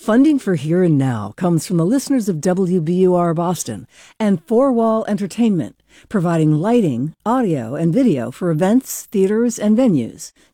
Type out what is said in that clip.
Funding for Here and Now comes from the listeners of WBUR Boston and Four Wall Entertainment, providing lighting, audio, and video for events, theaters, and venues.